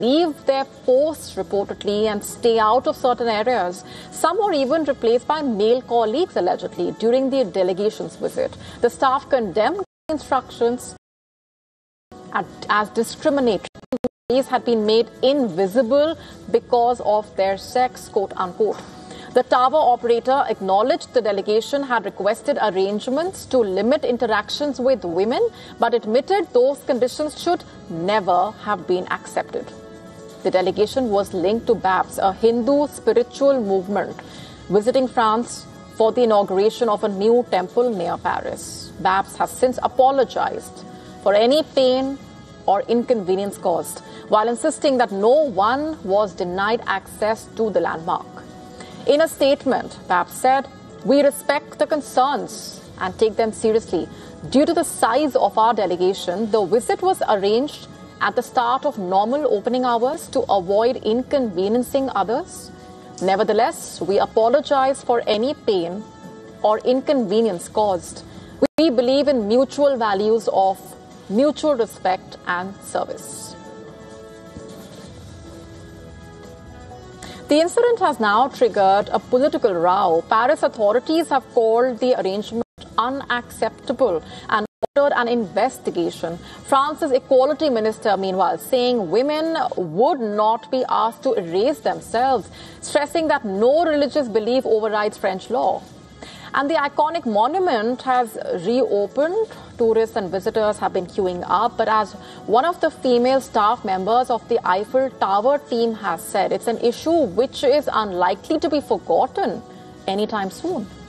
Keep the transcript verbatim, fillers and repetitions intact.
leave their posts reportedly and stay out of certain areas. Some were even replaced by male colleagues allegedly during the delegation's visit. The staff condemned instructions as discriminatory. These had been made invisible because of their sex, quote unquote. The tower operator acknowledged the delegation had requested arrangements to limit interactions with women, but admitted those conditions should never have been accepted. The delegation was linked to B A P S, a Hindu spiritual movement, visiting France for the inauguration of a new temple near Paris. B A P S has since apologized for any pain or inconvenience caused, while insisting that no one was denied access to the landmark. In a statement, B A P S said, "We respect the concerns and take them seriously. Due to the size of our delegation, the visit was arranged at the start of normal opening hours to avoid inconveniencing others. Nevertheless, we apologize for any pain or inconvenience caused. We believe in mutual values of mutual respect and service." The incident has now triggered a political row. Paris authorities have called the arrangement unacceptable and ordered an investigation. France's equality minister, meanwhile, saying women would not be asked to erase themselves, stressing that no religious belief overrides French law. And the iconic monument has reopened. Tourists and visitors have been queuing up. But as one of the female staff members of the Eiffel Tower team has said, it's an issue which is unlikely to be forgotten anytime soon.